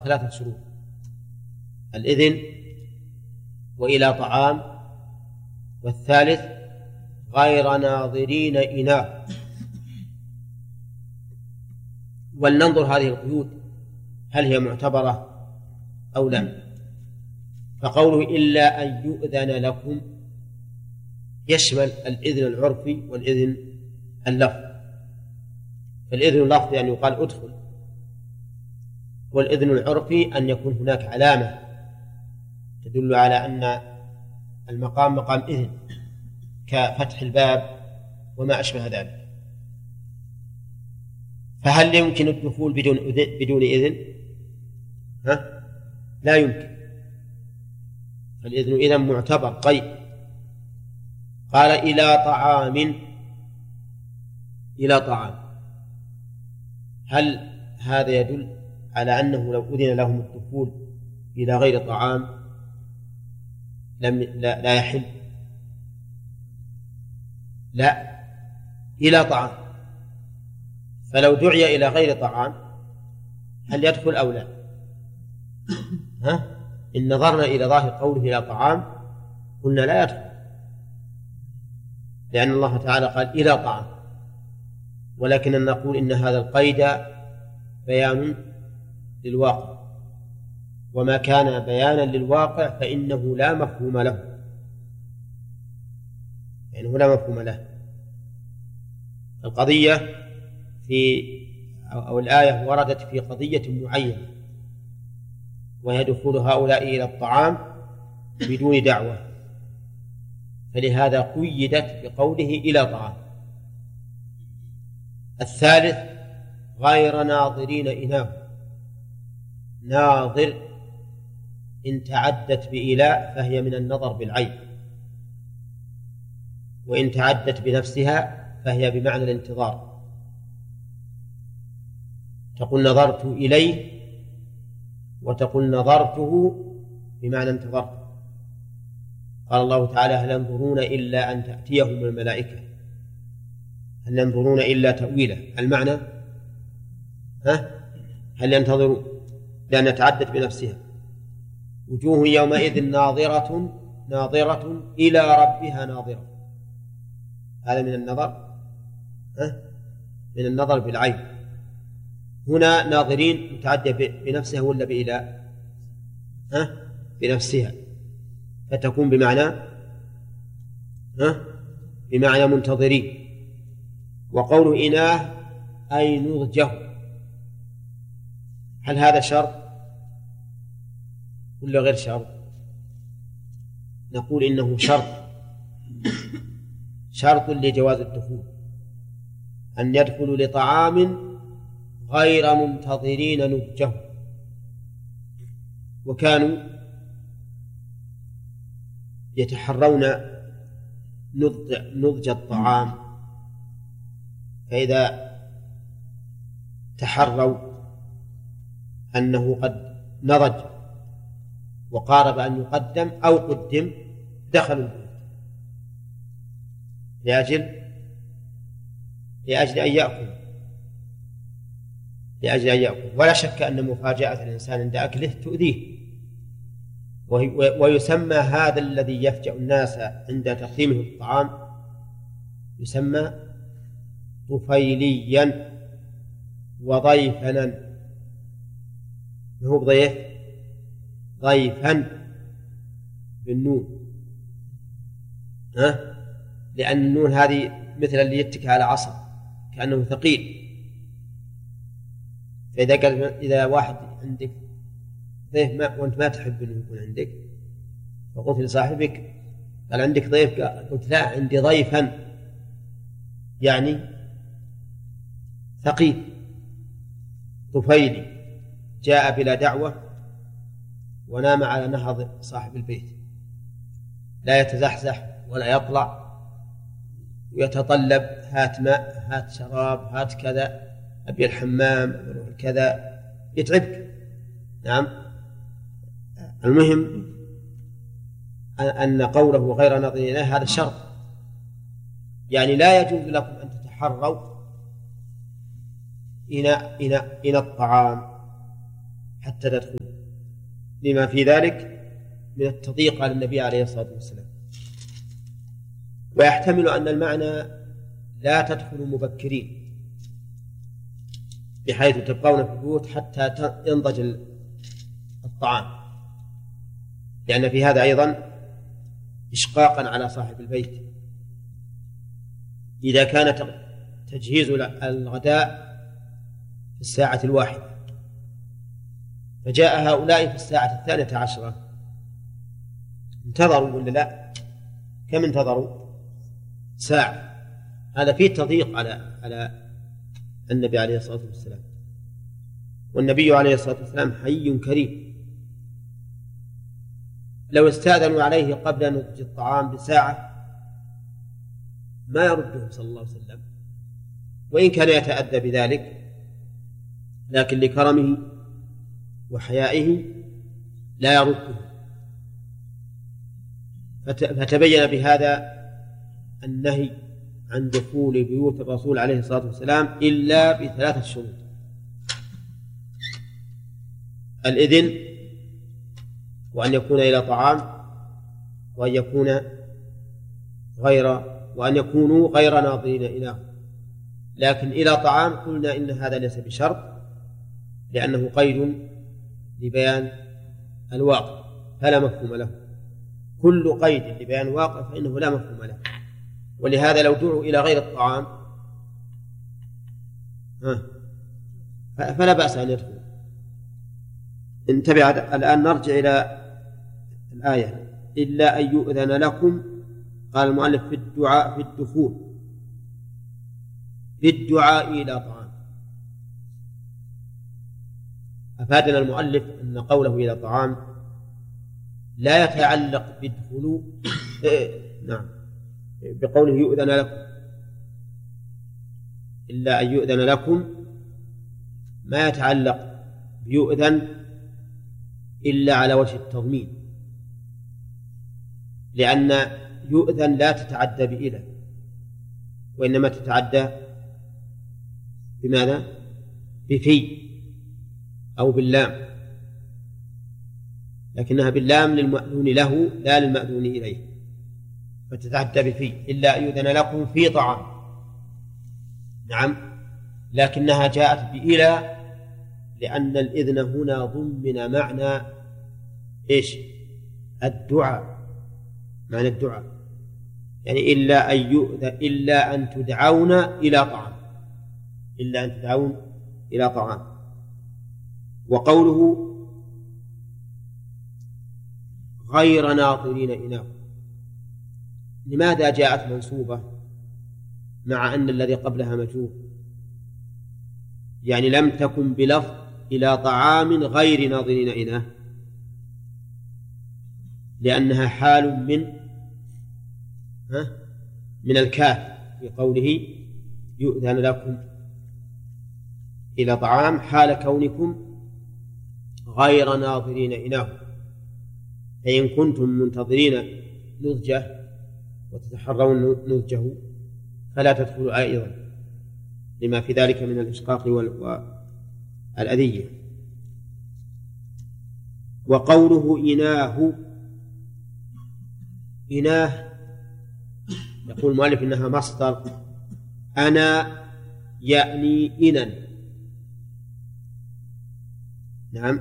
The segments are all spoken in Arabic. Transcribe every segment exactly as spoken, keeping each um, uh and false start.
ثلاثة شروط: الإذن، وإلى طعام، والثالث غير ناظرين إناه. ولننظر هذه القيود هل هي معتبرة أو لا. فقوله إلا أن يؤذن لكم يشمل الإذن العرفي والإذن اللفظي. فالإذن اللفظي أن يقال أدخل، والإذن العرفي أن يكون هناك علامة تدل على أن المقام مقام إذن كفتح الباب وما أشبه ذلك. فهل يمكن الدخول بدون بدون إذن؟ ها؟ لا يمكن. فالإذن إذن معتبر قيد. قال إلى طعام، إلى طعام، هل هذا يدل على أنه لو أذن لهم الدخول إلى غير طعام لم لا, لا يحل؟ لا، إلى طعام. فلو دعي إلى غير طعام هل يدخل أو لا؟ ها؟ إن نظرنا إلى ظاهر قوله إلى طعام قلنا لا يدخل، لأن الله تعالى قال إلى طعام. ولكن نقول إن هذا القيد بيان للواقع، وما كان بيانا للواقع فإنه لا مفهوم له، يعني هو لا مفهوم له. القضية في أو الآية وردت في قضية معينة، وهي دخول هؤلاء إلى الطعام بدون دعوة، فلهذا قيدت بقوله إلى طعام. الثالث غير ناظرين إناه. ناظر إن تعدت بإلاء فهي من النظر بالعين، وإن تعدت بنفسها فهي بمعنى الانتظار. تقول نظرت إليه، وتقول نظرته بمعنى انتظرت. قال الله تعالى هل ينظرون إلا أن تأتيهم الملائكة، هل ينظرون إلا تأويله. المعنى ها؟ هل ينتظرون، لأن تعدت بنفسها. وجوه يومئذ ناظرة ناظرة إلى ربها ناظرة، هذا من النظر ها؟ من النظر بالعين. هنا ناظرين متعدية بنفسها ولا بإلاء؟ ها؟ بنفسها، فتكون بمعنى ها؟ بمعنى منتظرين. وقول إناه أي نضجه، هل هذا شرط ولا غير شرط؟ نقول إنه شرط، شرط لجواز الدخول، أن يدخلوا لطعام غير منتظرين نضجه. وكانوا يتحرون نضج, نضج الطعام، فإذا تحروا أنه قد نضج وقارب أن يقدم أو قدم دخلوا البيت لأجل لأجل أن يأكل لأجل أن يأكل. ولا شك أن مفاجأة الإنسان عند أكله تؤذيه، ويسمى هذا الذي يفجأ الناس عند تقديمه الطعام يسمى طفيليا وضيفنا. ما هو بضيف؟ ضيفا بالنون، ها؟ لأن النون هذه مثل اللي يتكى على عصا كأنه ثقيل. فإذا قال إذا واحد عندك ضيف ما وأنت ما تحب أن يكون عندك، فقلت لصاحبك قال عندك ضيف، قلت لا عندي ضيفا، يعني ثقيل طفيلي جاء بلا دعوة ونام على نهض صاحب البيت، لا يتزحزح ولا يطلع، ويتطلب هات ماء هات شراب هات كذا، أبي الحمام أروح كذا، يتعبك. نعم. المهم أن قوله غير ناظرين هذا شرط، يعني لا يجوز لكم أن تتحروا إلى إلى إلى الطعام حتى تدخلوا، لما في ذلك من التضييق على النبي عليه الصلاة والسلام. ويحتمل أن المعنى لا تدخلوا مبكرين بحيث تبقون في البيوت حتى ينضج الطعام، لأن في هذا أيضا إشقاقا على صاحب البيت. إذا كان تجهيز الغداء في الساعة الواحدة فجاء هؤلاء في الساعة الثانية عشرة، انتظروا ولا لا؟ كم انتظروا؟ ساعة. هذا فيه تضييق على على النبي عليه الصلاة والسلام، والنبي عليه الصلاة والسلام حي كريم، لو استأذنوا عليه قبل نضج الطعام بساعة ما يردهم صلى الله عليه وسلم، وإن كان يتأدى بذلك، لكن لكرمه وحيائه لا يرده. فتبين بهذا النهي عن دخول بيوت الرسول عليه الصلاة والسلام إلا بثلاثة شروط: الإذن، وأن يكون إلى طعام، وأن يكون غير وأن يكونوا غير ناظرين إليه. لكن إلى طعام قلنا إن هذا ليس بشرط، لأنه قيد لبيان الواقع فلا مفهوم له. كل قيد لبيان الواقع فإنه لا مفهوم له، ولهذا لو دعوا إلى غير الطعام فلا بأس أن يدخل. انتبه الآن، نرجع إلى الآية: إلا أن يؤذن لكم. قال المؤلف في الدعاء في الدخول في الدعاء إلى طعام. أفادنا المؤلف أن قوله إلى طعام لا يتعلق بالدخول نعم بقوله يؤذن لكم، إلا أن يؤذن لكم ما يتعلق بيؤذن إلا على وجه التضمين، لأن يؤذن لا تتعدى بإلى، وإنما تتعدى بماذا؟ بفي أو باللام، لكنها باللام للمأذون له لا للمأذون إليه، فتتعدى بفي. إلا أن يؤذن لكم في طعام، نعم، لكنها جاءت بإلى لأن الإذن هنا ضمن معنى إيش؟ الدعاء، معنى الدعاء، يعني إلا أن يؤذن إلا أن تدعون إلى طعام، إلا أن تدعون إلى طعام. وقوله غير ناظرين إناه، لماذا جاءت منصوبة مع أن الذي قبلها مجرور؟ يعني لم تكن بلفظ إلى طعام غير ناظرين إناه، لأنها حال من ها من الكاف في قوله يؤذن لكم إلى طعام، حال كونكم غير ناظرين إناه. فإن كنتم منتظرين نضجه وتتحرون نضجه فلا تدخلوا أيضا، لما في ذلك من الإشقاق والأذية. وقوله إناه، إناه يقول المؤلف إنها مصدر أنا يعني إنا، نعم،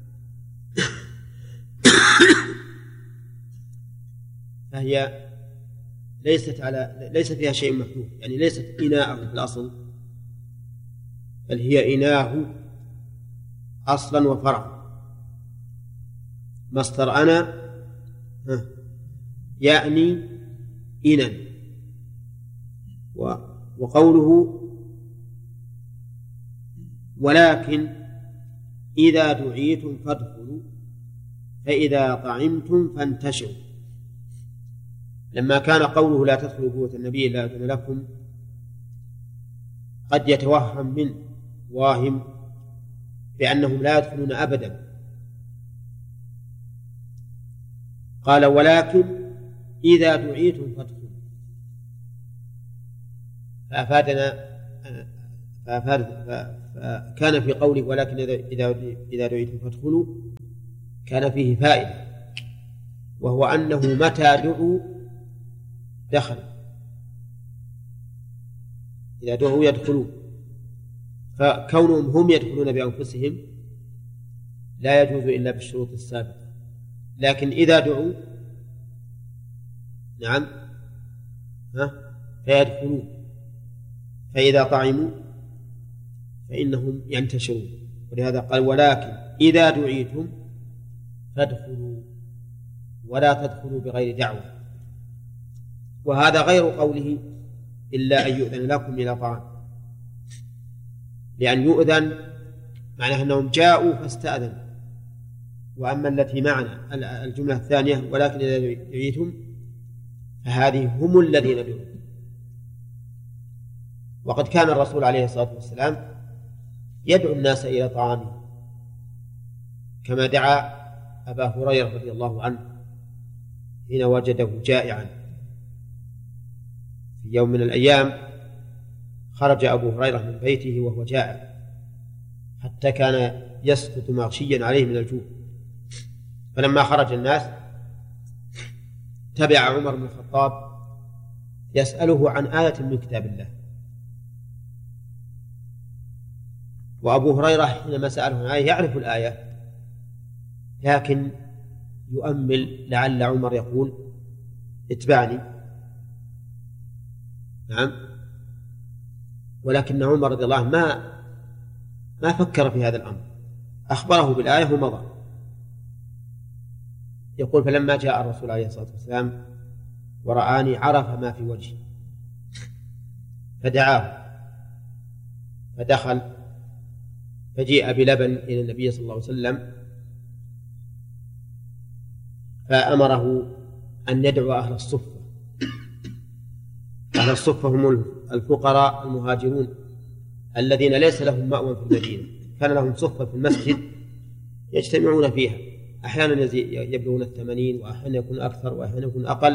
فهي ليست على ليس فيها شيء محذوف، يعني ليست إناءه في الأصل، بل هي إناه أصلا وفرعا. مصدر أنا يعني إنا. وقوله ولكن إذا دعيتم فادخلوا فإذا طعمتم فانتشروا. لما كان قوله لا تدخلوا بيوت النبي إلا أذن لكم قد يتوهم من واهم بأنهم لا يدخلون أبدا، قال ولكن إذا دعيتم فادخلوا، فأفادنا فكان في قوله ولكن إذا إذا دعيتم فادخلوا كان فيه فائدة، وهو أنه متى دعوا دخل، إذا دعوا يدخلون، فكونهم هم يدخلون بأنفسهم لا يجوز إلا بالشروط السابقة، لكن إذا دعوا نعم ها فيدخلون، فإذا طعموا فإنهم ينتشرون. ولهذا قال ولكن إذا دعيتم فادخلوا ولا تدخلوا بغير دعوة، وهذا غير قوله إلا أن يؤذن لكم إلى طعام، لأن يؤذن معناه أنهم جاءوا فاستأذنوا. وأما التي معنا الجملة الثانية ولكن إذا دعيتم فهذه هم الذين دعوا. وقد كان الرسول عليه الصلاة والسلام يدعو الناس إلى طعامه، كما دعا أبا هريرة رضي الله عنه حين وجده جائعا في يوم من الأيام. خرج أبو هريرة من بيته وهو جائع حتى كان يسقط مغشيا عليه من الجوع، فلما خرج الناس تبع عمر بن الخطاب يسأله عن آية من كتاب الله، وأبو هريرة حينما سأله عن آية يعرف الآية لكن يؤمل لعل عمر يقول اتبعني، نعم، ولكن عمر رضي الله عنه ما ما فكر في هذا الأمر، أخبره بالآية ومضى. يقول فلما جاء الرسول عليه الصلاة والسلام ورآني عرف ما في وجهي فدعاه فدخل، فجيء بلبن إلى النبي صلى الله عليه وسلم فأمره أن يدعو أهل الصفة. أهل الصفة هم الفقراء المهاجرون الذين ليس لهم مأوى في المدينة، كان لهم صفة في المسجد يجتمعون فيها، أحيانا يبلغون الثمانين وأحيانا يكون أكثر وأحيانا يكون أقل.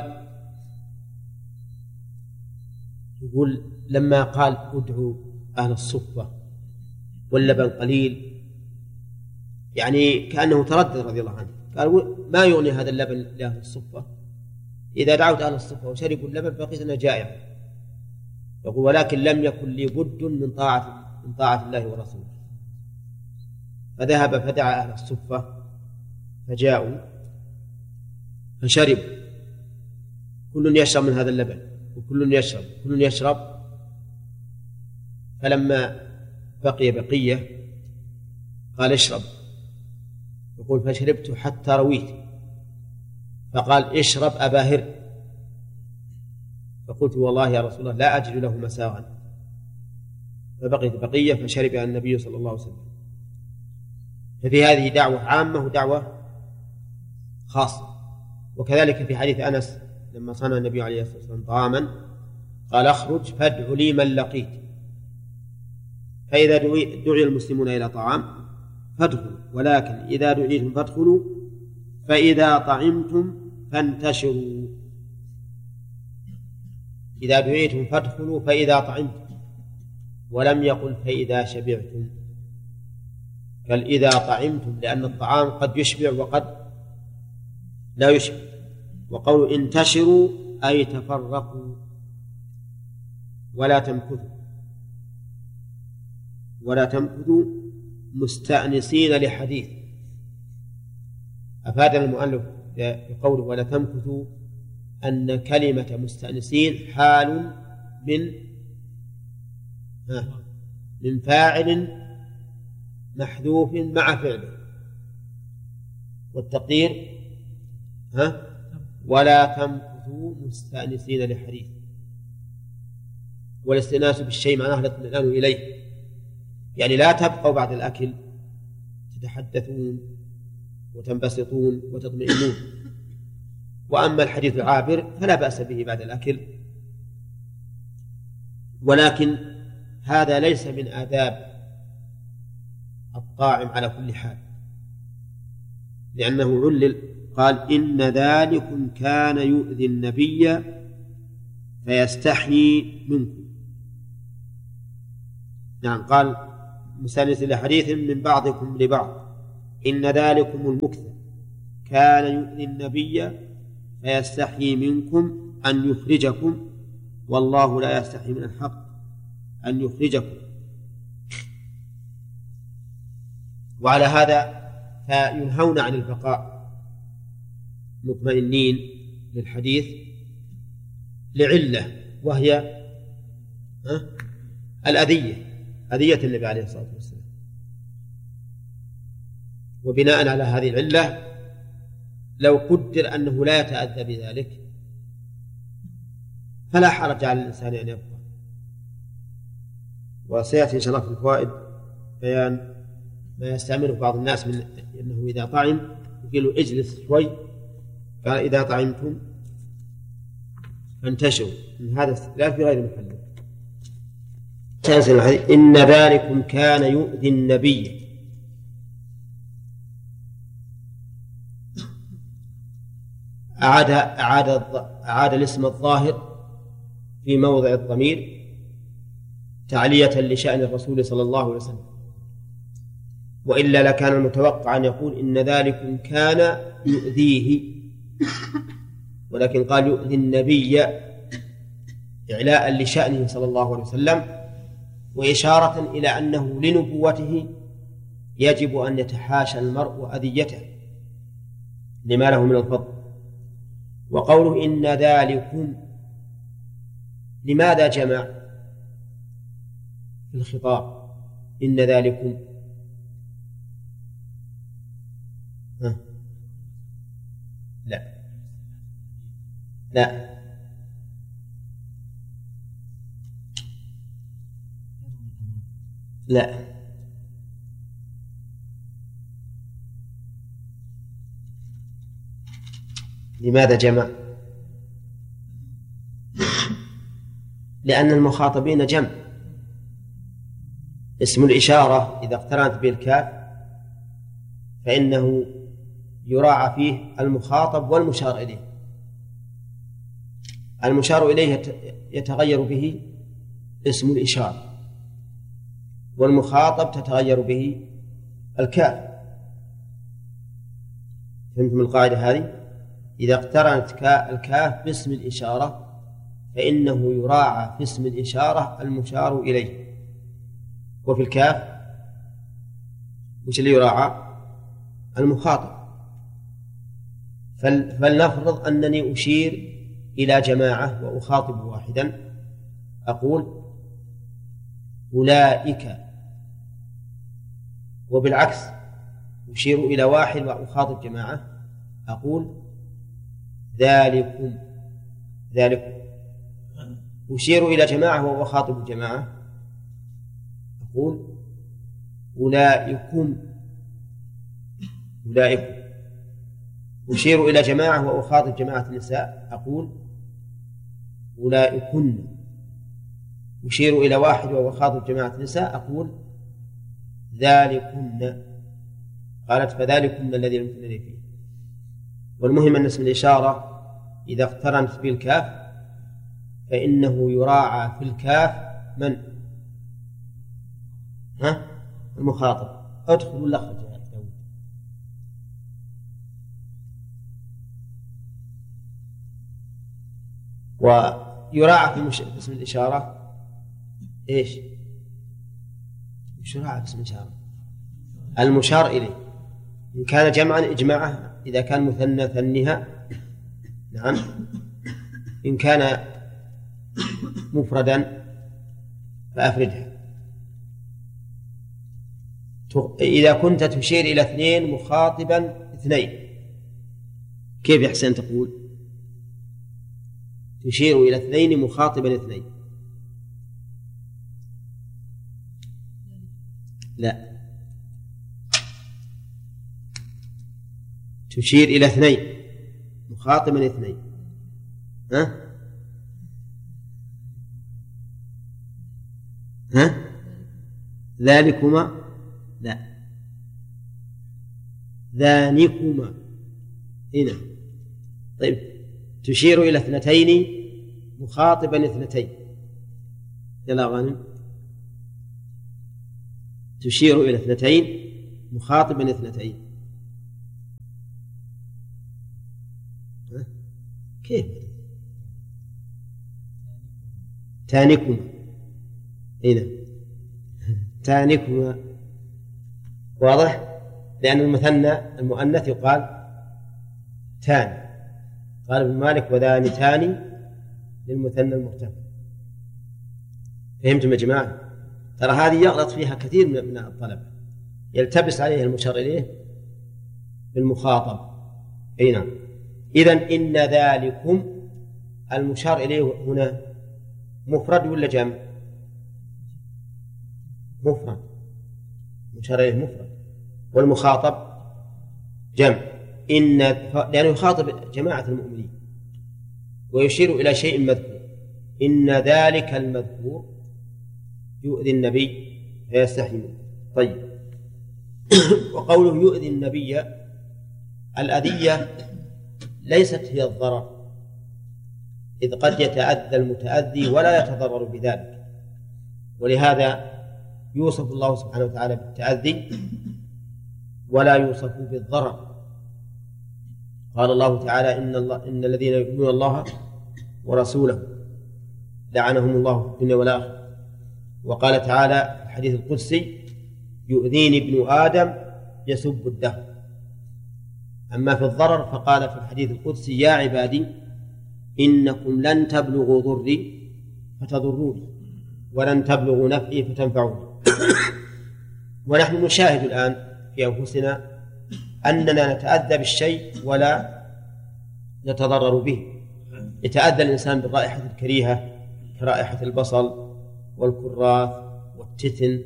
يقول لما قال ادعوا أهل الصفة واللبن قليل، يعني كأنه تردد رضي الله عنه، قال ما يغني هذا اللبن لأهل الصفة، إذا دعوت أهل الصفة وشربوا اللبن بقيت أنا جائع. يقول ولكن لم يكن لي بد من طاعة من طاعة الله ورسوله، فذهب فدعا أهل الصفة فجاءوا فشربوا، كل يشرب من هذا اللبن وكل يشرب كل يشرب فلما بقي بقية قال اشرب، يقول فشربت حتى رويت، فقال اشرب أبا هر، فقلت والله يا رسول الله لا أجد له مساغا، فبقيت بقية فشرب النبي صلى الله عليه وسلم. ففي هذه دعوة عامة ودعوة خاصة. وكذلك في حديث أنس لما صنع النبي عليه الصلاة والسلام طعاما قال اخرج فادع لي من لقيت، فإذا دعي المسلمون إلى طعام فادخلوا، ولكن إذا دعيتم فادخلوا، فإذا طعمتم فانتشروا. إذا دعيتم فادخلوا فإذا طعمتم، ولم يقل فإذا شبعتم، بل إذا طعمتم، لأن الطعام قد يشبع وقد لا يشبع. وقول انتشروا أي تفرقوا ولا تمكثوا، ولا تمكثوا مستأنسين لحديث. أفادنا المؤلف بقوله ولا تمكثوا أن كلمة مستأنسين حال من من فاعل محذوف مع فعله، والتقدير ها ولا تمكثوا مستأنسين لحديث. والاستئناس بالشيء معناه الاطمئنان إليه، يعني لا تبقوا بعد الأكل تتحدثون وتنبسطون وتطمئنون. وأما الحديث العابر فلا بأس به بعد الأكل، ولكن هذا ليس من آداب الطاعم على كل حال، لأنه علل قال إن ذلكم كان يؤذي النبي فيستحيي منكم. نعم. قال مسند لحديث من بعضكم لبعض إن ذلكم المكث كان يؤذي النبي فيستحيي منكم أن يخرجكم والله لا يستحي من الحق أن يخرجكم. وعلى هذا فينهون عن البقاء مطمئنين للحديث لعلة وهي الأذية أذية النبي عليه الصلاة والسلام. وبناء على هذه العلة لو قدر أنه لا يتأذى بذلك فلا حرج على الإنسان أن يبقى. وسيأتي إن شاء الله في الفوائد بيان ما يستعمله بعض الناس من أنه إذا طعم يقول له اجلس شوي، قال إذا طعمتم فانتشروا، من هذا استدلال في غير محله. إن ذلكم كان يؤذي النبي. أعاد أعاد أعاد الاسم الظاهر في موضع الضمير تعلية لشأن الرسول صلى الله عليه وسلم، وإلا لكان المتوقع أن يقول إن ذلكم كان يؤذيه، ولكن قال يؤذي النبي إعلاء لشأنه صلى الله عليه وسلم وإشارة إلى أنه لنبوته يجب أن يتحاشى المرء أذيته لما له من الفضل. وقوله إن ذلكم لماذا جمع في الخطاب؟ إن ذلكم ها. لا لا لا لماذا جمع؟ لأن المخاطبين جمع. اسم الإشارة إذا اقترنت بالكاف فإنه يراعى فيه المخاطب والمشار إليه. المشار إليه يتغير به اسم الإشارة، والمخاطب تتغير به الكاف. فهمتم القاعدة هذه؟ إذا اقترنت الكاف باسم الإشارة فإنه يراعى في اسم الإشارة المشار إليه، وفي الكاف وش اللي يراعى؟ المخاطب. فلنفرض أنني أشير إلى جماعة وأخاطب واحدا، أقول أولئك، وبالعكس أشير إلى واحد وأخاطب جماعة أقول ذلكم. ذلكم أشير إلى جماعة وأخاطب جماعة أقول أولئكم. أولئكم أشير إلى جماعة وأخاطب جماعة النساء أقول أولئكن. أشير إلى واحد وأخاطب جماعة النساء أقول ذلكن. قالت فذلكن الذي يمكنني فيه. والمهم أن اسم الإشارة إذا اقترنت بالكاف فإنه يراعى في الكاف من؟ ها؟ المخاطب. أدخل ولا أخرج يا داود؟ ويراعى في مش... اسم الإشارة إيش؟ يراعى في اسم الإشارة المشار إليه. إن كان جمعا إجماعه، إذا كان مثنى ثنها، نعم. إن كان مفردا فأفردها. إذا كنت تشير إلى اثنين مخاطبا اثنين كيف يحسن تقول؟ تشير إلى اثنين مخاطبا اثنين. لا، تشير إلى اثنين مخاطبا اثنين. ها؟ ها؟ ذلكما؟ لا، ذانكما. هنا طيب تشير إلى اثنتين مخاطبا اثنتين. يلا غانم. تشير إلى اثنتين مخاطبا اثنتين. كيف؟ تانكما. هنا تانكما واضح، لأن المثنى المؤنث يقال تاني. قال ابن مالك وذان تاني للمثنى المرتفع. فهمتم يا جماعة؟ ترى هذه يغلط فيها كثير من الطلبة، يلتبس عليه المشار إليه بالمخاطب. أي نعم. إذن إن ذلكم المشار إليه هنا مفرد ولا جمع؟ مفرد، مشار إليه مفرد، والمخاطب جمع. إن لأنه يخاطب جماعة المؤمنين ويشير إلى شيء مذكور. إن ذلك المذكور يؤذي النبي فيستحي منه. طيب، وقوله يؤذي النبي، الأذية ليست هي الضرر، إذ قد يتأذى المتأذي ولا يتضرر بذلك، ولهذا يوصف الله سبحانه وتعالى بالتأذي ولا يوصف بالضرر. قال الله تعالى إن, الله إن الذين يؤمنون الله ورسوله لعنهم الله في الدنيا والآخرة. وقال تعالى في الحديث القدسي يؤذيني ابن آدم يسب الدهر. أما في الضرر فقال في الحديث القدسي يا عبادي إنكم لن تبلغوا ضري فتضروني ولن تبلغوا نفعي فتنفعوني. ونحن نشاهد الآن في أنفسنا أننا نتأذى بالشيء ولا نتضرر به. يتأذى الإنسان بالرائحة الكريهة كرائحة البصل والكراث والتتن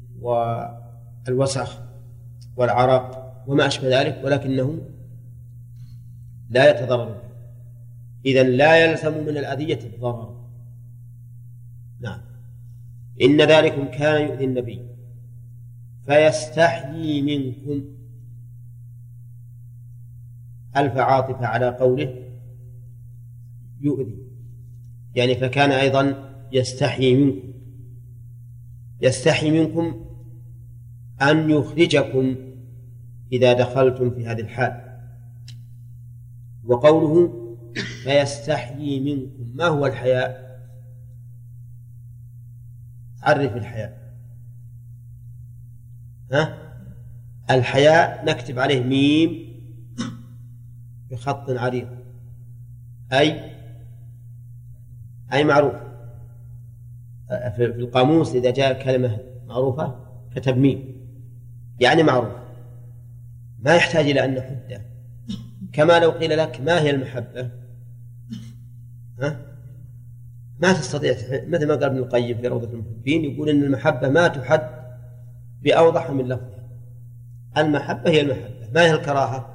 والوسخ والعرق وما أشبه ذلك، ولكنه لا يتضرر به. إذن لا يلزم من الأذية الضرر. نعم. إن ذلكم كان يؤذي النبي فيستحيي منكم، ألف عاطفة على قوله يؤذي، يعني فكان أيضا يستحيي منكم. يستحيي منكم أن يخرجكم إذا دخلتم في هذه الحال. وقوله فيستحيي منكم، ما هو الحياء؟ عرف الحياء. ها؟ الحياء نكتب عليه ميم بخط عريض، أي أي معروف. في القاموس إذا جاء كلمة معروفة كتب ميم، يعني معروف، ما يحتاج إلى أن نحده. كما لو قيل لك ما هي المحبة، ها؟ ما تستطيع، مثل ما قال ابن القيم في روضة المحبين، يقول إن المحبة ما تحد بأوضح من لفظها. المحبة هي المحبة. ما هي الكراهة؟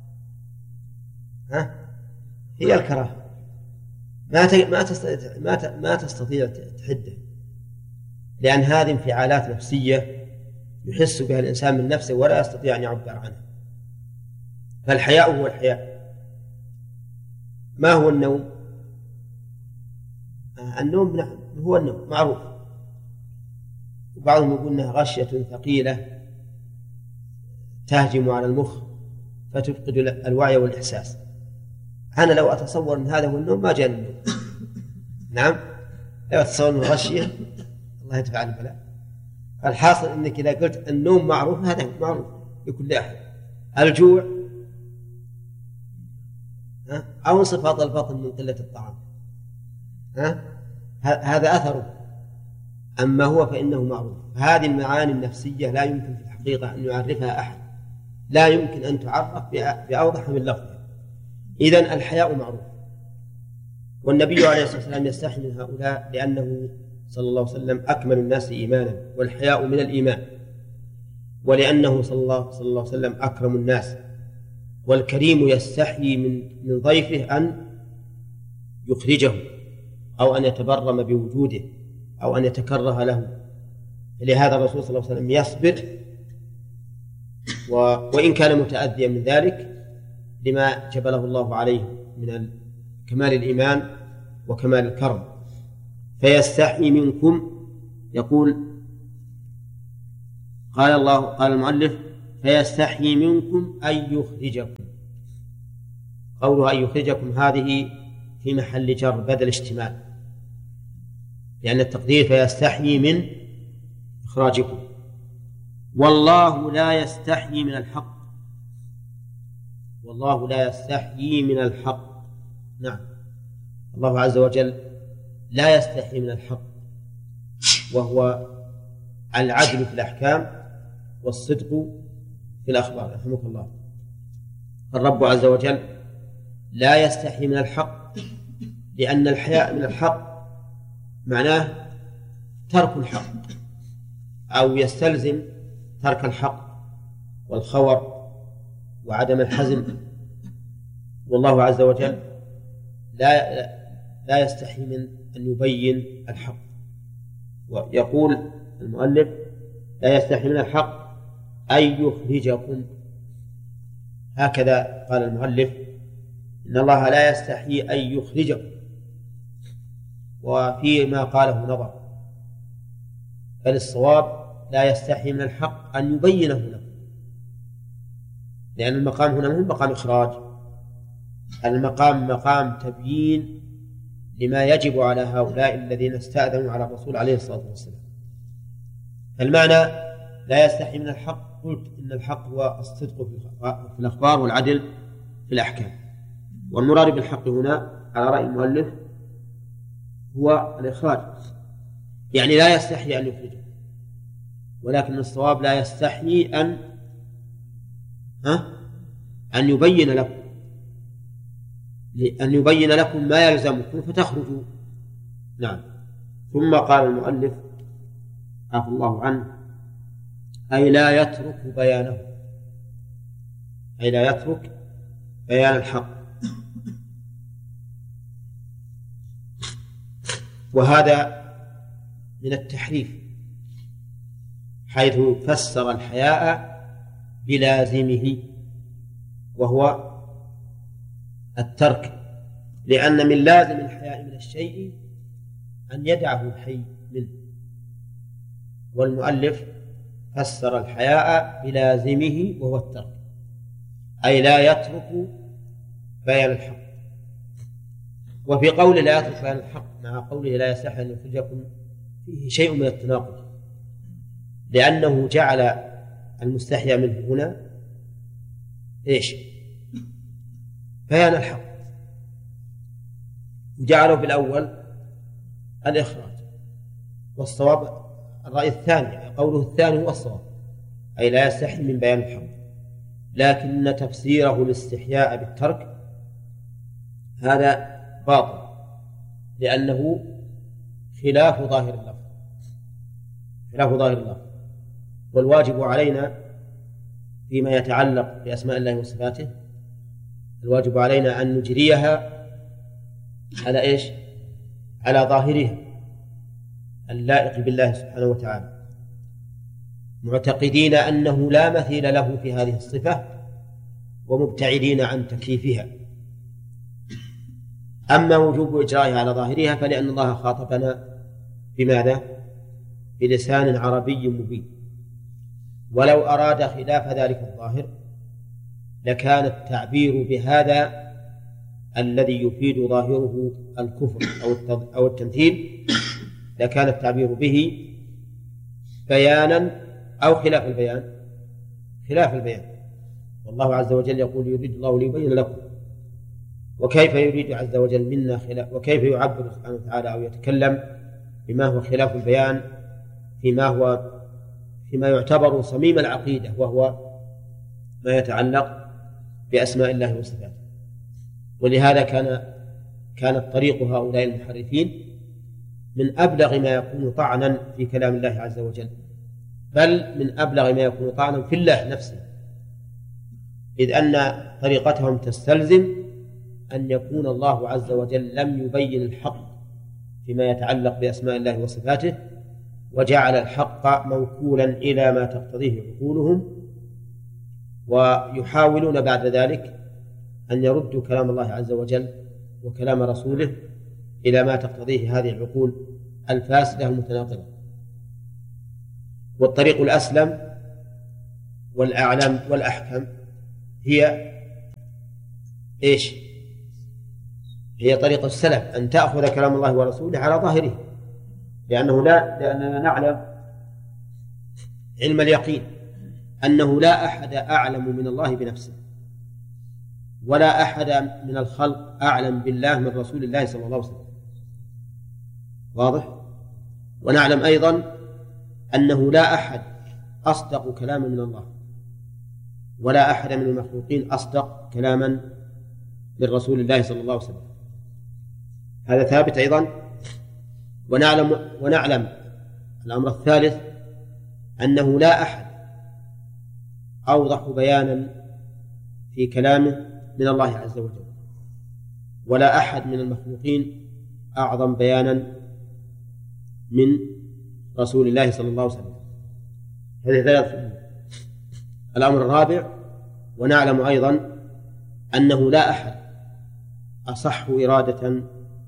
ها؟ هي الكراهة، ما ما تستطيع ما ما تستطيع تحده، لأن هذه انفعالات نفسية يحس بها الإنسان من نفسه ولا يستطيع أن يعبر عنها. فالحياء هو الحياء. ما هو النوم؟ النوم نعم هو النوم معروف، وبعضهم يقول انها غشية ثقيلة تهجم على المخ فتفقد الوعي والإحساس. أنا لو أتصور أن هذا هو النوم ما جاء النوم. نعم، لو أتصور أنه غشية الله يدفع عن البلاء. الحاصل أنك إذا قلت النوم معروف، هذا معروف لكل أحد. الجوع أو انصفاض البطن من قلة الطعام، ها؟ هذا أثره. أما هو فإنه معروف. هذه المعاني النفسية لا يمكن في الحقيقة أن يعرفها أحد، لا يمكن أن تعرف بأوضح من لفظها. إذن الحياء معروف، والنبي عليه الصلاة والسلام يستحي من هؤلاء لأنه صلى الله عليه وسلم أكمل الناس إيمانا، والحياء من الإيمان، ولأنه صلى الله, صلى الله عليه وسلم أكرم الناس. والكريم يستحيي من من ضيفه أن يخرجه أو أن يتبرم بوجوده أو أن يتكره له. لهذا الرسول صلى الله عليه وسلم يصبر، و... وإن كان متأذيا من ذلك لما جبله الله عليه من كمال الإيمان وكمال الكرم. فيستحيي منكم، يقول قال الله قال المؤلف فيستحيي منكم أن يخرجكم. قوله أن يخرجكم هذه في محل جر بدل اشتمال، لأن التقدير فيستحيي من إخراجكم. والله لا يستحيي من الحق، والله لا يستحيي من الحق. نعم، الله عز وجل لا يستحيي من الحق، وهو العدل في الأحكام والصدق في الأخبار. رحمك الله. الرب عز وجل لا يستحيي من الحق، لأن الحياء من الحق معناه ترك الحق أو يستلزم ترك الحق والخور وعدم الحزم. والله عز وجل لا لا يستحي من أن يبين الحق. ويقول المؤلف لا يستحي من الحق أن يخرجكم. هكذا قال المؤلف إن الله لا يستحي أن يخرجكم، وفيما قاله نظر، بل الصواب لا يستحي من الحق أن يبينه لكم، لأن المقام هنا مو مقام إخراج، المقام مقام تبيين لما يجب على هؤلاء الذين استأذنوا على الرسول عليه الصلاة والسلام. المعنى لا يستحي من الحق، قلت إن الحق هو الصدق في الأخبار والعدل في الأحكام، والمراد بالحق هنا على رأي المؤلف هو الإخراج، يعني لا يستحي أن يخرجه، ولكن الصواب لا يستحي أن ها أن يبين لكم أن يبين لكم ما يلزمكم فتخرجوا. نعم. ثم قال المؤلف عفى الله عنه أي لا يترك بيانه، أي لا يترك بيان الحق. وهذا من التحريف، حيث فسر الحياء بلازمه وهو الترك، لأن من لازم الحياء من الشيء أن يدعه الحي منه، والمؤلف فسر الحياء بلازمه وهو الترك، أي لا يترك بيان الحق. وفي قوله لا يترك بيان الحق مع قوله لا يصح أن يخرجكم فيه شيء من التناقض، لأنه جعل المستحيا منه هنا إيش؟ بيان الحق، وجعله في الأول الإخراج. والصواب الرأي الثاني، قوله الثاني هو الصواب، أي لا يستحي من بيان الحق، لكن تفسيره الاستحياء بالترك هذا باطل، لأنه خلاف ظاهر اللفظ، خلاف ظاهر اللفظ. والواجب علينا فيما يتعلق بأسماء الله وصفاته، الواجب علينا أن نجريها على إيش؟ على ظاهرها اللائق بالله سبحانه وتعالى، معتقدين أنه لا مثيل له في هذه الصفة ومبتعدين عن تكييفها. أما وجوب إجرائها على ظاهرها فلأن الله خاطبنا بماذا؟ بلسان عربي مبين، ولو أراد خلاف ذلك الظاهر لكان التعبير بهذا الذي يفيد ظاهره الكفر أو التمثيل، لكان التعبير به بيانا أو خلاف البيان، خلاف البيان. والله عز وجل يقول يريد الله ليبين لكم، وكيف يريد عز وجل منا خلاف، وكيف يعبر سبحانه وتعالى أو يتكلم بما هو خلاف البيان فيما هو فيما يعتبر صميم العقيدة، وهو ما يتعلق بأسماء الله وصفاته. ولهذا كان كانت طريق هؤلاء المحرفين من أبلغ ما يكون طعنا في كلام الله عز وجل، بل من أبلغ ما يكون طعنا في الله نفسه، إذ أن طريقتهم تستلزم أن يكون الله عز وجل لم يبين الحق فيما يتعلق بأسماء الله وصفاته، وجعل الحق موكولا إلى ما تقتضيه عقولهم، ويحاولون بعد ذلك أن يردوا كلام الله عز وجل وكلام رسوله إلى ما تقتضيه هذه العقول الفاسدة المتناقضة. والطريق الأسلم والأعلم والأحكم هي إيش؟ هي طريقة السلف أن تأخذ كلام الله ورسوله على ظاهره، لأنه لا لأننا نعلم علم اليقين أنه لا أحد أعلم من الله بنفسه، ولا أحد من الخلق أعلم بالله من رسول الله صلى الله عليه وسلم. واضح؟ ونعلم أيضا أنه لا أحد أصدق كلاما من الله، ولا أحد من المخلوقين أصدق كلاما من رسول الله صلى الله عليه وسلم. هذا ثابت أيضا. ونعلم ونعلم الأمر الثالث أنه لا أحد أوضح بيانا في كلامه من الله عز وجل، ولا أحد من المخلوقين أعظم بيانا من رسول الله صلى الله عليه وسلم. هذه ثلاث. الأمر الرابع ونعلم أيضا أنه لا أحد أصح إرادة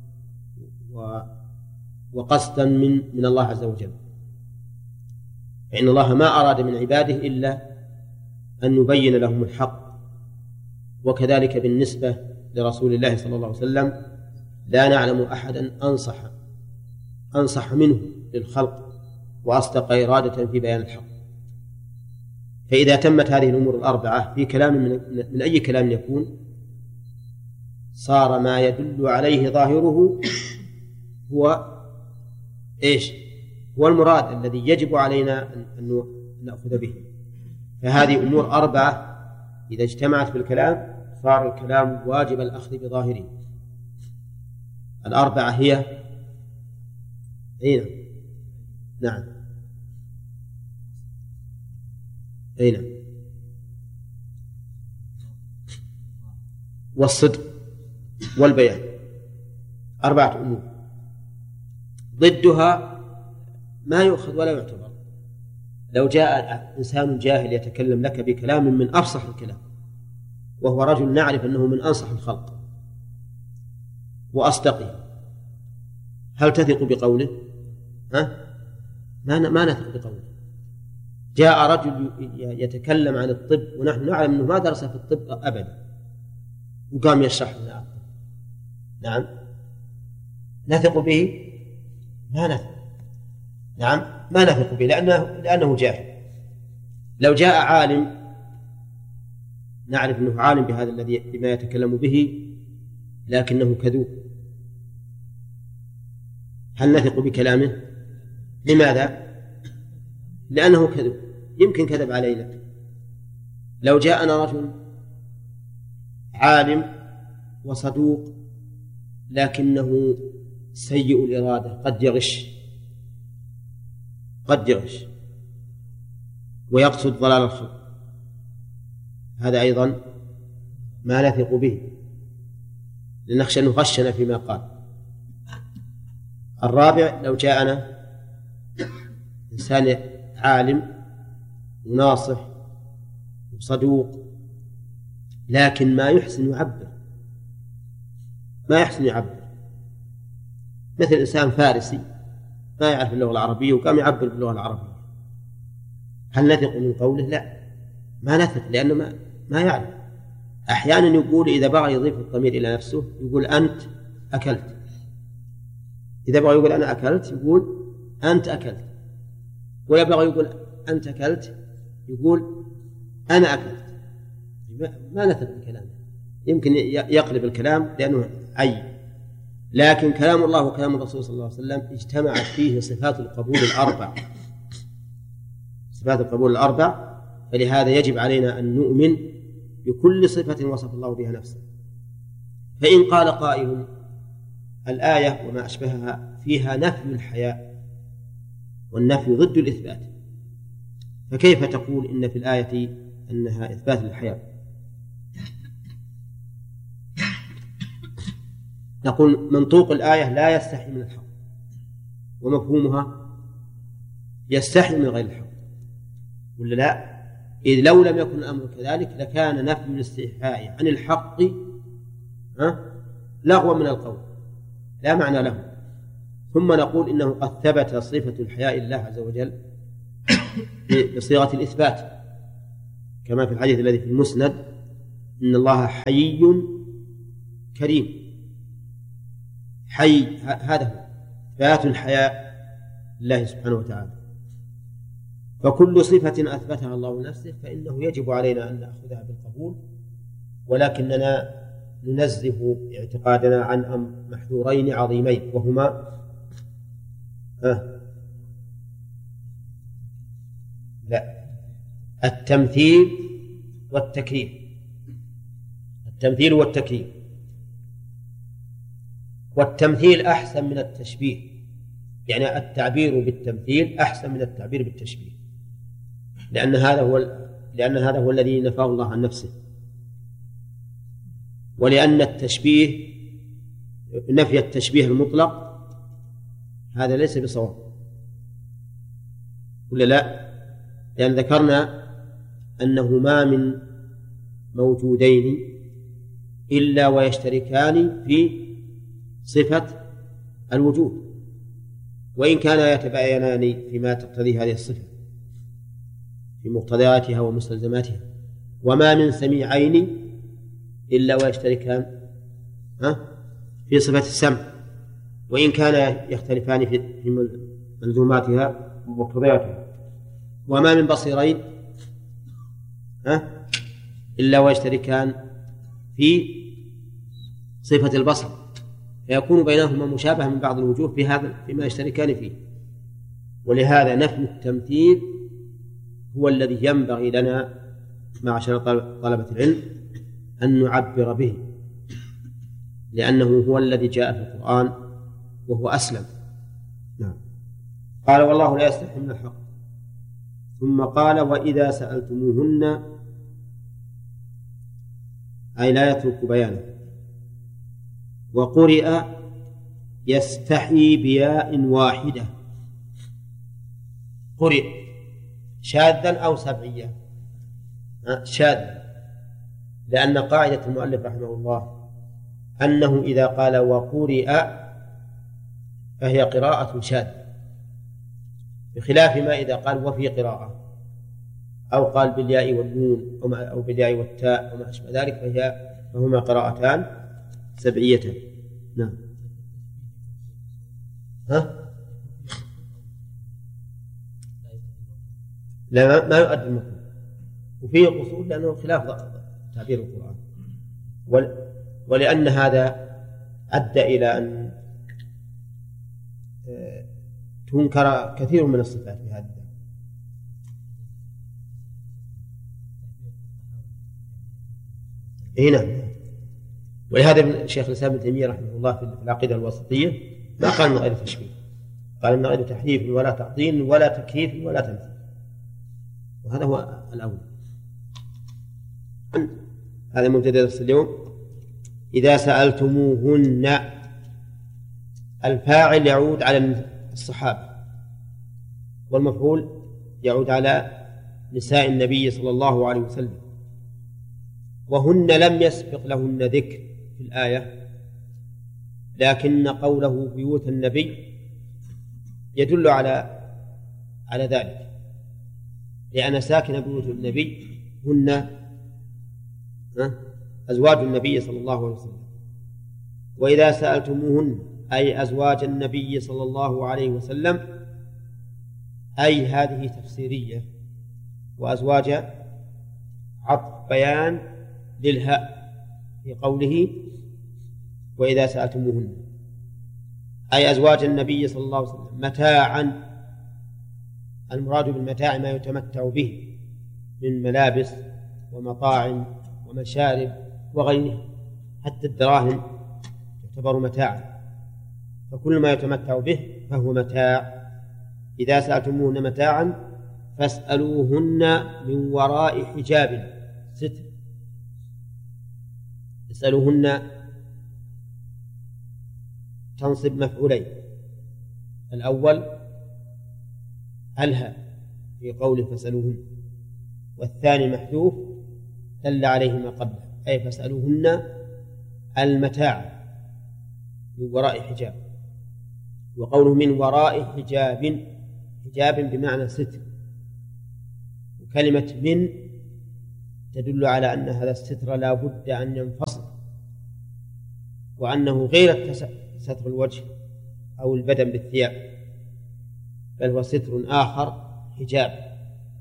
وقصدا من من الله عز وجل، فإن الله ما أراد من عباده إلا أن يبين لهم الحق. وكذلك بالنسبة لرسول الله صلى الله عليه وسلم لا نعلم أحدا أنصح أنصح منه للخلق وأصدق إرادة في بيان الحق. فإذا تمت هذه الأمور الأربعة في كلام من, من أي كلام يكون، صار ما يدل عليه ظاهره هو إيش؟ هو المراد الذي يجب علينا أن نأخذ به. فهذه أمور أربعة إذا اجتمعت في الكلام صار الكلام واجب الأخذ بظاهره. الأربعة هي أين؟ نعم أين؟ والصدق والبيان، أربعة أمور. ضدها ما يؤخذ ولا يعتبر. لو جاء إنسان جاهل يتكلم لك بكلام من أفصح الكلام، وهو رجل نعرف أنه من أنصح الخلق وأصدقه، هل تثق بقوله؟ ها؟ ما ما نثق بقوله. جاء رجل يتكلم عن الطب ونحن نعلم أنه ما درس في الطب أبدا، وقام يشرح لنا الطب، نعم نثق به؟ ما نثق. نعم ما نثق به لأنه, لأنه جاهل. لو جاء عالم نعرف أنه عالم بهذا الذي بما يتكلم به لكنه كذوب، هل نثق بكلامه؟ لماذا؟ لأنه كذوب، يمكن كذب علينا. لو جاءنا رجل عالم وصدوق لكنه سيء الإرادة، قد يغش قد يغش ويقصد ضلال الخلق، هذا أيضا ما نثق به لنخشى أنه غشنا فيما قال. الرابع لو جاءنا إنسان عالم وناصح وصدوق لكن ما يحسن يعبر ما يحسن يعبر مثل إنسان فارسي ما يعرف اللغة العربية وقام يعبر باللغة العربية، هل نثق من قوله؟ لا، ما نثق، لأنه ما, ما يعرف. أحيانا يقول إذا بغى يضيف الضمير إلى نفسه يقول أنت أكلت، إذا بغى يقول أنا أكلت يقول أنت أكلت، ويبغى يقول أنت أكلت يقول أنا أكلت. ما نثق بكلامه، يمكن يقلب الكلام لأنه عي. لكن كلام الله وكلام الرسول صلى الله عليه وسلم اجتمعت فيه صفات القبول الأربع صفات القبول الأربع فلهذا يجب علينا أن نؤمن بكل صفة وصف الله بها نفسه. فإن قال قائل الآية وما أشبهها فيها نفي الحياء والنفي ضد الإثبات، فكيف تقول إن في الآية أنها إثبات للحياء؟ نقول منطوق الآية لا يستحي من الحق، ومفهومها يستحي من غير الحق، ولا لا؟ إذ لو لم يكن الأمر كذلك لكان نفي الاستحياء عن الحق لغوا من القول لا معنى له. ثم نقول إنه قد ثبت صفة الحياء لله عز وجل بصيغة الإثبات، كما في الحديث الذي في المسند: إن الله حي كريم. حي هذا هو ذات الحياة لله سبحانه وتعالى. فكل صفة أثبتها الله لنفسه فإنه يجب علينا أن نأخذها بالقبول، ولكننا ننزه اعتقادنا عن محذورين عظيمين، وهما آه لا التمثيل والتكييف. التمثيل والتكييف. والتمثيل أحسن من التشبيه، يعني التعبير بالتمثيل أحسن من التعبير بالتشبيه، لأن هذا هو لأن هذا هو الذي نفاه الله عن نفسه، ولأن التشبيه نفي التشبيه المطلق هذا ليس بصواب، ولا لا؟ لأن ذكرنا أنه ما من موجودين إلا ويشتركان في صفة الوجود، وإن كان يتباينان فيما تقتضي هذه الصفة في مقتضياتها ومستلزماتها. وما من سميعين إلا ويشتركان في صفة السمع، وإن كان يختلفان في ملزوماتها ومقتضياتها. وما من بصيرين إلا ويشتركان في صفة البصر، فيكون بينهما مشابهة من بعض الوجوه في هذا فيما يشتركان فيه. ولهذا نفي التمثيل هو الذي ينبغي لنا معشر طلبة العلم أن نعبر به، لأنه هو الذي جاء في القرآن وهو أسلم. نعم. قال: والله لا يستحي من الحق. ثم قال: وإذا سألتموهن، أي لا يترك بيانه. وقرئ يستحي بياء واحدة. قرئ شاذا أو سبعيا؟ شاذا، لأن قاعدة المؤلف رحمه الله أنه إذا قال وقرئ فهي قراءة شاذة، بخلاف ما إذا قال وفي قراءة أو قال بالياء والنون أو بالياء والتاء وما أشبه ذلك فهي فهما قراءتان سبعيتان. نعم. ها؟ لا، ما يؤدي المفهوم، وفيه قصور لأنه خلاف تعبير القرآن، ولأن هذا أدى إلى أن تنكر كثير من الصفات في هذا. هنا ولهذا الشيخ الإسلام ابن تيمية رحمه الله في العقيدة الوسطية ما قال من غير تشبيه، قال من غير تحريف ولا تعطيل ولا تكييف ولا تمثيل، وهذا هو الأول. هذا مبتدأ درس اليوم. إذا سألتموهن، الفاعل يعود على الصحابة، والمفعول يعود على نساء النبي صلى الله عليه وسلم، وهن لم يسبق لهن ذكر في الآية، لكن قوله بيوت النبي يدل على على ذلك، لأن ساكن بيوت النبي هن أزواج النبي صلى الله عليه وسلم. وإذا سألتموهن أي أزواج النبي صلى الله عليه وسلم، أي هذه تفسيرية، وأزواج عطف بيان للهاء في قوله وإذا سألتموهن، أي أزواج النبي صلى الله عليه وسلم متاعا. المراد بالمتاع ما يتمتع به من ملابس ومطاعم ومشارب وغيرها، حتى الدراهم يعتبر متاعا، فكل ما يتمتع به فهو متاع. إذا سألتموهن متاعا فاسألوهن من وراء حجاب ستر. اسألوهن تنصب مفعولين، الأول ألها في قوله فاسألوهن، والثاني محذوف دل عليه ما قبله، أي فاسألوهن المتاع من وراء حجاب. وقوله من وراء حجاب، حجاب بمعنى ستر، وكلمة من تدل على أن هذا الستر لا بد أن ينفصل، وأنه غير ستر الوجه أو البدن بالثياب، بل هو ستر آخر حجاب.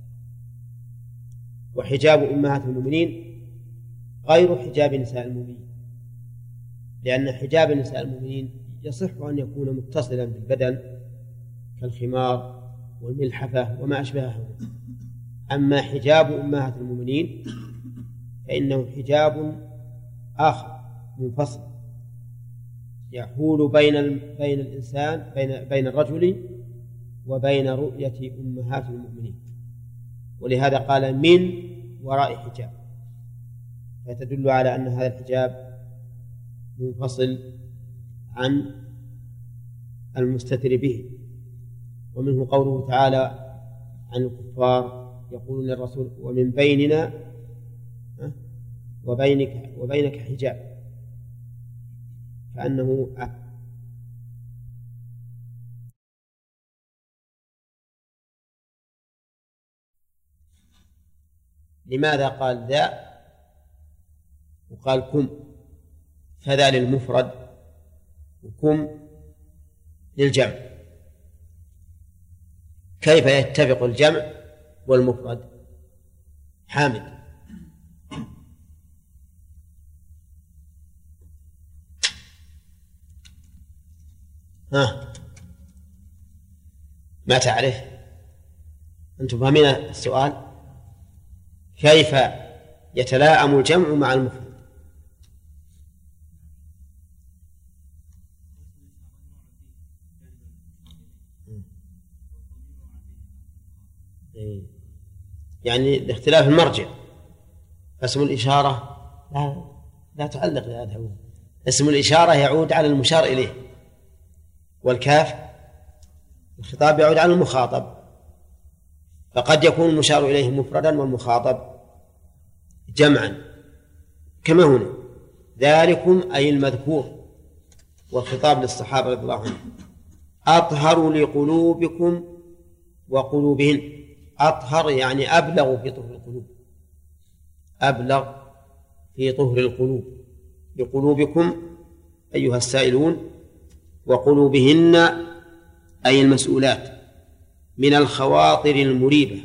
وحجاب أمهات المؤمنين غير حجاب نساء المؤمنين، لأن حجاب نساء المؤمنين يصح أن يكون متصلا بالبدن كالخمار والملحفة وما أشبهه. أما حجاب أمهات المؤمنين فإنه حجاب آخر منفصل يحول بين بين الإنسان بين بين الرجل وبين رؤية أمهات المؤمنين، ولهذا قال من وراء حجاب، فتدل على أن هذا الحجاب منفصل عن المستتر به. ومنه قوله تعالى عن الكفار يقولون للرسول ومن بيننا وبينك وبينك حجاب، كأنه لماذا قال ذا وقال كم؟ فذا للمفرد وكم للجمع، كيف يتفق الجمع والمفرد؟ حامد. ها ما تعرف؟ أنتم فاهمين السؤال؟ كيف يتلاءم الجمع مع المفرد؟ يعني لاختلاف المرجع، اسم الإشارة لا, لا تعلق هذا، اسم الإشارة يعود على المشار إليه، والكاف الخطاب يعود على المخاطب، فقد يكون المشار إليه مفردا والمخاطب جمعا كما هنا. ذلكم أي المذكور، والخطاب للصحابة رضي الله عنهم، أطهر لقلوبكم وقلوبهن. أطهر يعني أبلغ في طهر القلوب، أبلغ في طهر القلوب. لقلوبكم أيها السائلون، وقلوبهن أي المسؤولات من الخواطر المريبة.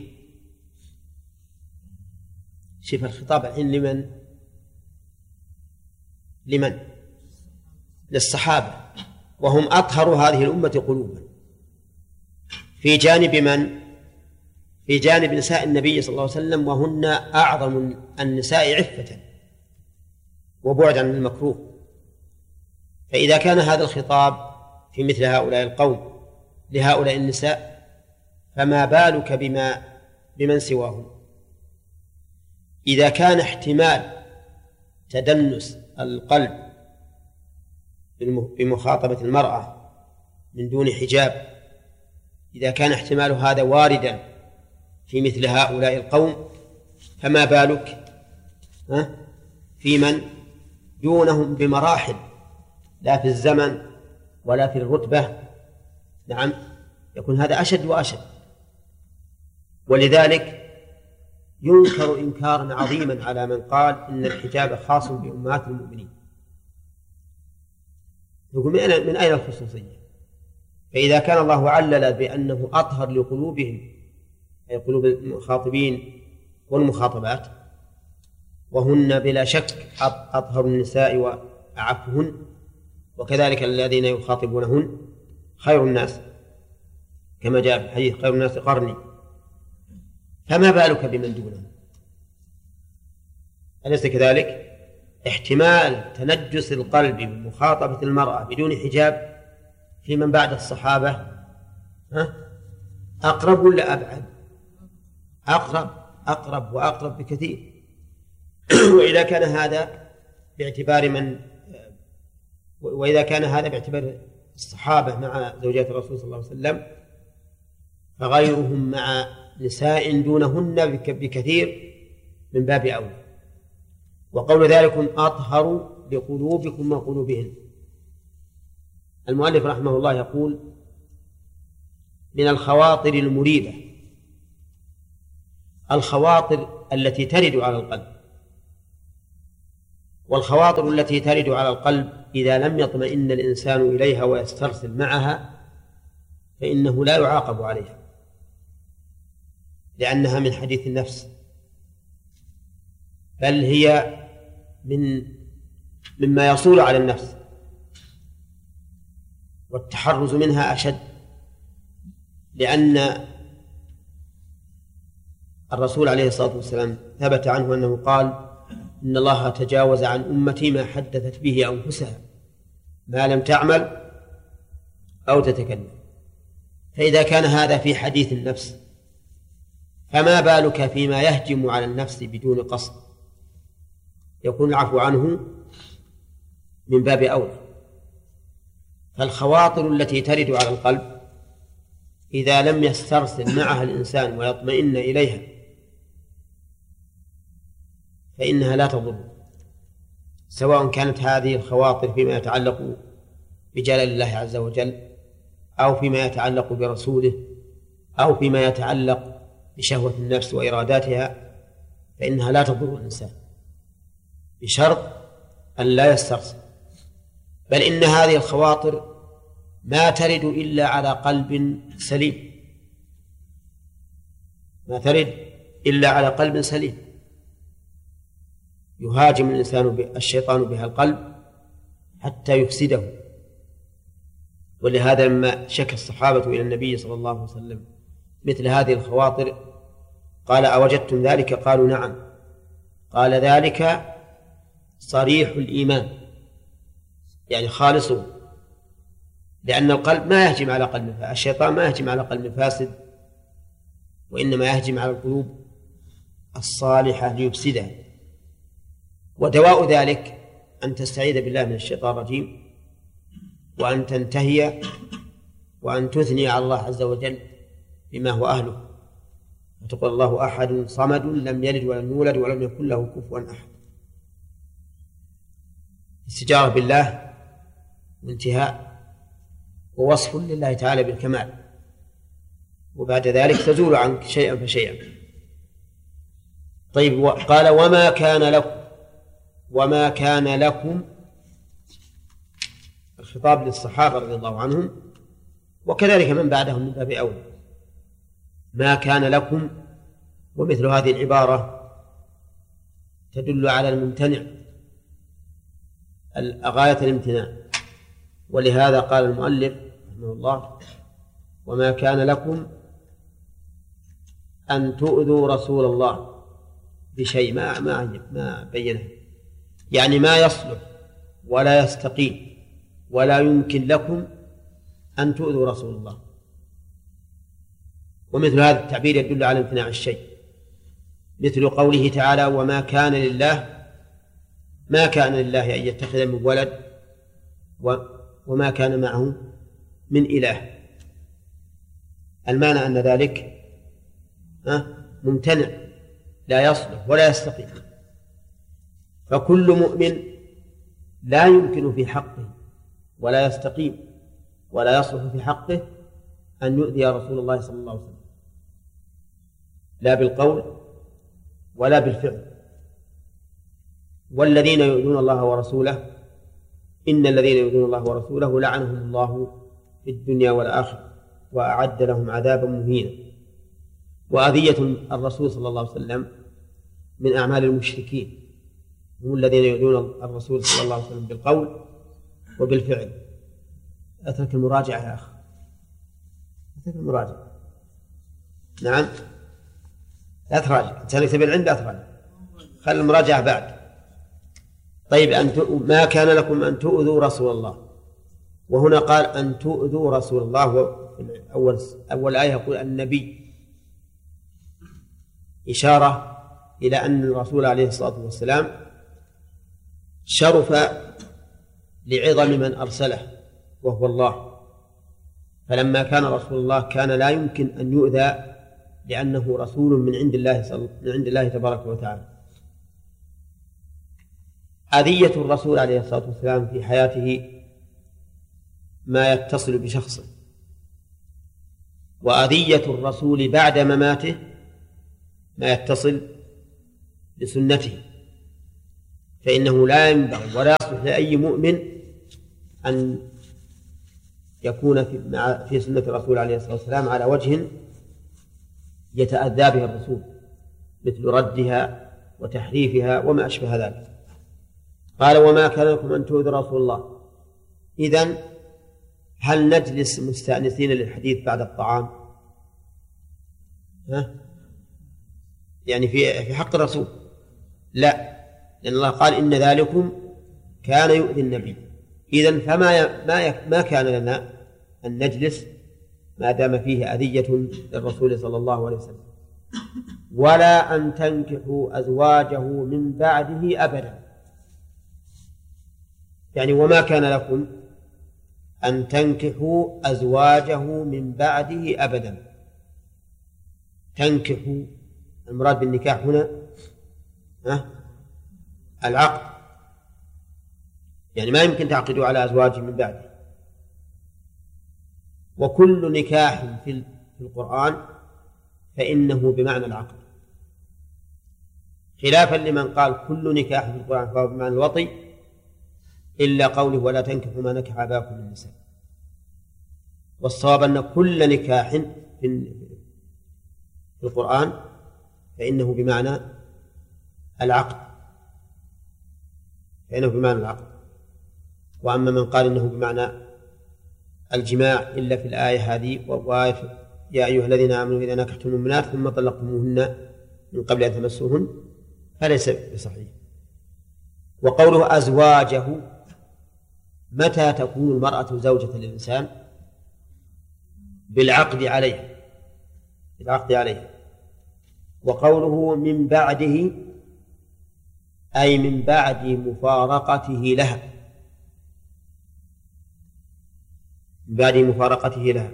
شوف الخطاب الحين لمن؟ لمن؟ للصحابة، وهم أطهر هذه الأمة قلوبا. في جانب من؟ في جانب نساء النبي صلى الله عليه وسلم، وهن أعظم النساء عفة وبعدا عن المكروه. فإذا كان هذا الخطاب في مثل هؤلاء القوم لهؤلاء النساء، فما بالك بما بمن سواهم؟ إذا كان احتمال تدنس القلب بمخاطبة المرأة من دون حجاب، إذا كان احتمال هذا واردا في مثل هؤلاء القوم، فما بالك في من دونهم بمراحل، لا في الزمن ولا في الرتبة. نعم، يكون هذا أشد وأشد. ولذلك ينكر إنكارا عظيما على من قال إن الحجاب خاص بأمهات المؤمنين. يقول من أين من أين الخصوصية؟ فإذا كان الله علل بأنه أطهر لقلوبهم، أي قلوب المخاطبين والمخاطبات، وهن بلا شك أطهر النساء وأعفهن، وكذلك الذين يخاطبونهن خير الناس كما جاء في الحديث خير الناس قرني، فما بالك بمن دونهم؟ أليس كذلك؟ احتمال تنجس القلب بمخاطبة المرأة بدون حجاب في من بعد الصحابة ها؟ أقرب ولا أبعد؟ أقرب أقرب وأقرب بكثير. وإذا كان هذا باعتبار من وإذا كان هذا باعتبار الصحابة مع زوجات الرسول صلى الله عليه وسلم، فغيرهم مع نساء دونهن بكثير من باب أولى. وقول ذلكم أطهر لقلوبكم وقلوبهن، المؤلف رحمه الله يقول من الخواطر المريبة، الخواطر التي ترد على القلب. والخواطر التي ترد على القلب إذا لم يطمئن الإنسان إليها ويسترسل معها فإنه لا يعاقب عليها، لأنها من حديث النفس، بل هي من مما يصول على النفس، والتحرز منها أشد، لأن الرسول عليه الصلاة والسلام ثبت عنه أنه قال: إن الله تجاوز عن أمتي ما حدثت به أنفسها ما لم تعمل أو تتكلم. فإذا كان هذا في حديث النفس فما بالك فيما يهجم على النفس بدون قصد، يكون العفو عنه من باب أولى. فالخواطر التي ترد على القلب إذا لم يسترسل معها الإنسان ويطمئن إليها فإنها لا تضر، سواء كانت هذه الخواطر فيما يتعلق بجلال الله عز وجل، أو فيما يتعلق برسوله، أو فيما يتعلق بشهوة النفس وإراداتها، فإنها لا تضر الإنسان بشرط أن لا يسترسل. بل إن هذه الخواطر ما ترد إلا على قلب سليم، ما ترد إلا على قلب سليم، يهاجم الإنسان الشيطان بها القلب حتى يفسده. ولهذا لما شكى الصحابة إلى النبي صلى الله عليه وسلم مثل هذه الخواطر قال: أوجدتم ذلك؟ قالوا: نعم. قال: ذلك صريح الإيمان، يعني خالصه، لأن القلب ما يهجم على قلب فاسد، الشيطان ما يهجم على قلب فاسد، وإنما يهجم على القلوب الصالحة ليفسدها. ودواء ذلك أن تستعيذ بالله من الشيطان الرجيم، وأن تنتهي وأن تثني على الله عز وجل بما هو أهله، وتقول: الله أحد صمد لم يلد ولم يولد ولم يكن له كفوا أحد. استجارة بالله وانتهاء ووصف لله تعالى بالكمال، وبعد ذلك تزول عنك شيئا فشيئا. طيب، قال: وما كان لكم. وما كان لكم الخطاب للصحابة رضي الله عنهم، وكذلك من بعدهم من باب أولى. ما كان لكم، ومثل هذه العبارة تدل على الممتنع غاية الامتناع، ولهذا قال المؤلف رحمه الله: وما كان لكم أن تؤذوا رسول الله بشيء ما ما ما بينه، يعني ما يصلح ولا يستقيم ولا يمكن لكم أن تؤذوا رسول الله. ومثل هذا التعبير يدل على امتناع الشيء، مثل قوله تعالى: وما كان لله، ما كان لله أن يتخذ من ولد وما كان معه من إله. المعنى أن ذلك ممتنع لا يصلح ولا يستقيم. فكل مؤمن لا يمكن في حقه ولا يستقيم ولا يصلح في حقه أن يؤذي رسول الله صلى الله عليه وسلم، لا بالقول ولا بالفعل. والذين يؤذون الله ورسوله إن الذين يؤذون الله ورسوله لعنهم الله في الدنيا والآخرة وأعد لهم عذابا مهينا. وأذية الرسول صلى الله عليه وسلم من أعمال المشركين، هم الذين يؤذون الرسول صلى الله عليه وسلم بالقول وبالفعل. أترك المراجعة يا أخي، أترك المراجعة. نعم، لا تراجع، تكتب العلم لا تراجع، خلي المراجعة بعد. طيب، أن ما كان لكم أن تؤذوا رسول الله، وهنا قال أن تؤذوا رسول الله. أول أول آية يقول النبي، إشارة إلى أن الرسول عليه الصلاة والسلام شرف لعظم من أرسله وهو الله، فلما كان رسول الله كان لا يمكن أن يؤذى لأنه رسول من عند الله من عند الله تبارك وتعالى. أذية الرسول عليه الصلاة والسلام في حياته ما يتصل بشخصه، وأذية الرسول بعد مماته ما يتصل بسنته. فإنه لا ينبغي ولا يصلح لأي مؤمن أن يكون في, في سنة الرسول عليه الصلاة والسلام على وجه يتأذى به الرسول، مثل ردها وتحريفها وما أشبه ذلك. قال وما كان لكم أن تؤذوا رسول الله. إذن هل نجلس مستأنسين للحديث بعد الطعام؟ ها؟ يعني في في حق الرسول لا، لأن الله قال إن ذلكم كان يؤذي النبي. إذن فما ما ما كان لنا أن نجلس ما دام فيه أذية للرسول صلى الله عليه وسلم، ولا أن تنكحوا أزواجه من بعده أبدا. يعني وما كان لكم أن تنكحوا أزواجه من بعده أبدا. تنكحوا المراد بالنكاح هنا أه؟ العقد، يعني ما يمكن تعقدوا على أزواجه من بعده. وكل نكاح في القرآن فإنه بمعنى العقد، خلافا لمن قال كل نكاح في القرآن فهو بمعنى الوطي، إلا قوله ولا تنكحوا ما نكح آباؤكم من النساء. والصواب أن كل نكاح في القرآن فإنه بمعنى العقد، فإنه بمعنى العقد. وأما من قال إنه بمعنى الجماع إلا في الآية هذه وآية يا أيها الذين آمنوا إذا نكحتم المؤمنات ثم طلقتموهن من قبل أن تمسوهن فليس بصحيح. وقوله أزواجه، متى تكون المرأة زوجة للإنسان؟ بالعقد عليها، بالعقد عليها. وقوله من بعده أي من بعد مفارقته لها، من بعد مفارقته لها.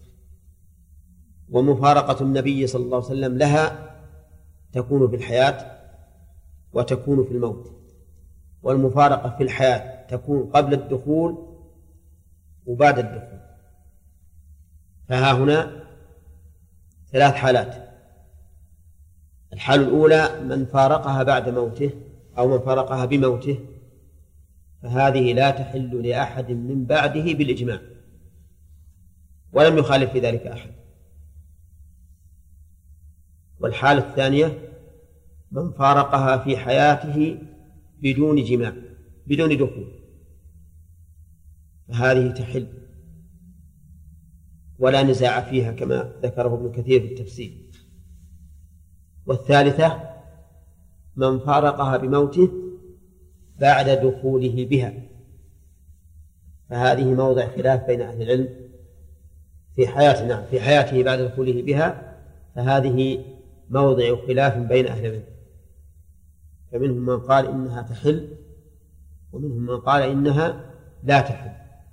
ومفارقة النبي صلى الله عليه وسلم لها تكون في الحياة وتكون في الموت. والمفارقة في الحياة تكون قبل الدخول وبعد الدخول. فها هنا ثلاث حالات. الحالة الأولى من فارقها بعد موته أو من فارقها بموته، فهذه لا تحل لأحد من بعده بالإجماع، ولم يخالف في ذلك أحد. والحالة الثانية من فارقها في حياته بدون جماع بدون دخول، فهذه تحل ولا نزاع فيها كما ذكره ابن كثير في التفسير. والثالثة من فارقها بموته بعد دخوله بها، فهذه موضع خلاف بين أهل العلم في حياته. نعم في حياته بعد دخوله بها، فهذه موضع خلاف بين أهل العلم، فمنهم من قال إنها تحل ومنهم من قال إنها لا تحل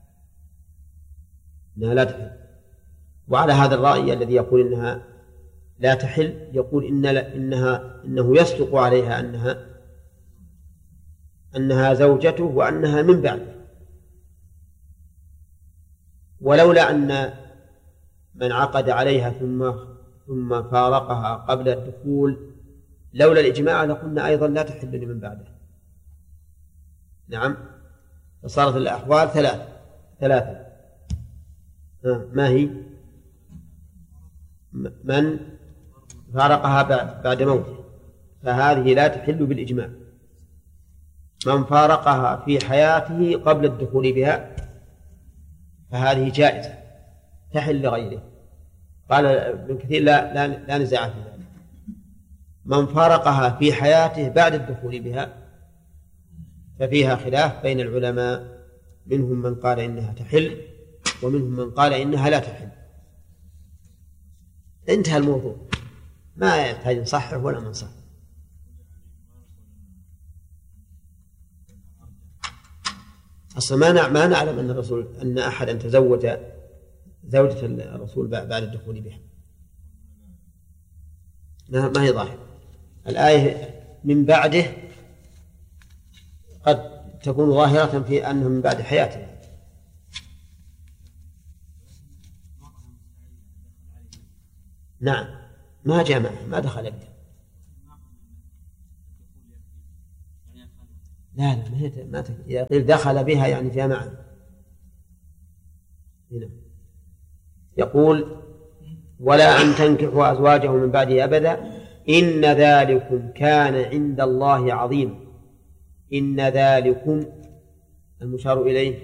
إنها لا تحل. وعلى هذا الرأي الذي يقول إنها لا تحل يقول إن إنها إنه يصدق عليها أنها أنها زوجته وأنها من بعده. ولولا أن من عقد عليها ثم ثم فارقها قبل الدخول لولا الإجماع لقلنا أيضا لا تحل لمن بعده. نعم، فصارت الأحوال ثلاث ثلاثة ما هي؟ من فارقها بعد موته فهذه لا تحل بالإجماع. من فارقها في حياته قبل الدخول بها فهذه جائزة تحل لغيره. قال ابن كثير لا, لا, لا نزاع في ذلك. من فارقها في حياته بعد الدخول بها ففيها خلاف بين العلماء، منهم من قال إنها تحل ومنهم من قال إنها لا تحل. انتهى الموضوع، ما يحتاج نصحح ولا ننصح. أصلا ما نعلم أن الرسول أن أحدا تزوج زوجة الرسول بعد الدخول بها، ما هي ظاهرة. الآية من بعده قد تكون ظاهرة في أنه من بعد حياته. نعم ما جاء معه، ما دخل بها. لا لا ما هي ما إذا قيل دخل بها يعني فيها معنى. هنا يقول ولا أن تنكحوا أزواجه من بعده أبدا إن ذلكم كان عند الله عظيم. إن ذلكم المشار إليه